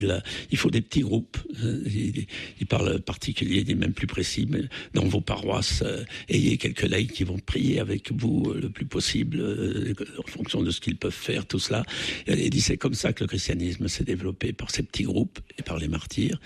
Il faut des petits groupes. Il parle particulier, des même plus précis. Mais dans vos paroisses, ayez quelques laïcs qui vont prier avec vous le plus possible, en fonction de ce qu'ils peuvent faire, tout cela. Il dit c'est comme ça que le christianisme s'est développé, par ces petits groupes et par les martyrs.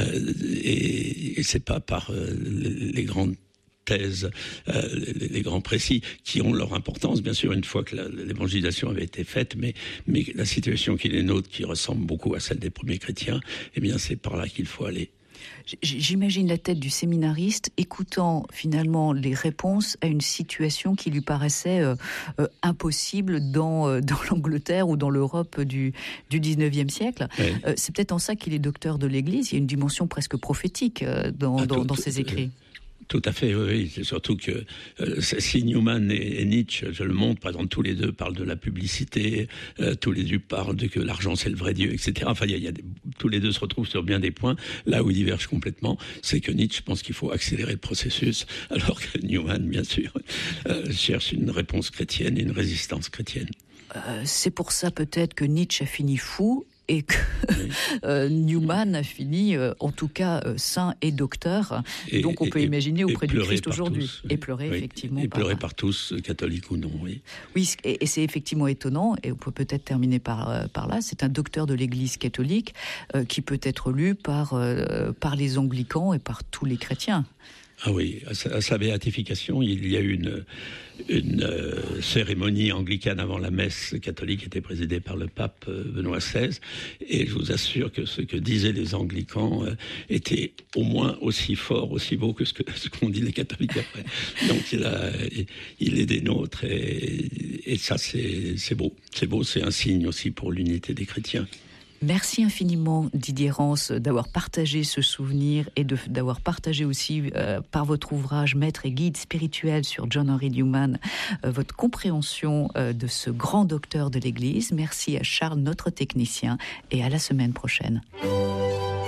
Et c'est pas par les grandes thèses, les grands précis, qui ont leur importance, bien sûr, une fois que l'évangélisation avait été faite, mais la situation qui est la nôtre, qui ressemble beaucoup à celle des premiers chrétiens, eh bien, c'est par là qu'il faut aller. J'imagine la tête du séminariste écoutant finalement les réponses à une situation qui lui paraissait impossible dans l'Angleterre ou dans l'Europe du 19e siècle. Oui. C'est peut-être en ça qu'il est docteur de l'Église. Il y a une dimension presque prophétique dans ses écrits. Tout à fait, oui. C'est surtout que si Newman et Nietzsche, je le montre, par exemple, tous les deux parlent de la publicité, tous les deux parlent de que l'argent c'est le vrai Dieu, etc. Enfin, tous les deux se retrouvent sur bien des points. Là où ils divergent complètement, c'est que Nietzsche pense qu'il faut accélérer le processus, alors que Newman, bien sûr, cherche une réponse chrétienne et une résistance chrétienne. C'est pour ça peut-être que Nietzsche a fini fou et que Newman a fini, en tout cas, saint et docteur. Donc on peut imaginer auprès du Christ aujourd'hui. Et pleurer, effectivement. Et pleurer par tous, catholiques ou non, oui. Oui, et c'est effectivement étonnant, et on peut peut-être terminer par là, c'est un docteur de l'Église catholique qui peut être lu par les anglicans et par tous les chrétiens. Ah oui, à sa béatification, il y a eu une cérémonie anglicane avant la messe catholique qui était présidée par le pape Benoît XVI. Et je vous assure que ce que disaient les anglicans était au moins aussi fort, aussi beau que ce qu'ont dit les catholiques après. Donc il est des nôtres et ça c'est beau. C'est beau, c'est un signe aussi pour l'unité des chrétiens. Merci infiniment Didier Rance d'avoir partagé ce souvenir et d'avoir partagé aussi par votre ouvrage Maître et guide spirituel sur John Henry Newman votre compréhension de ce grand docteur de l'Église. Merci à Charles, notre technicien, et à la semaine prochaine.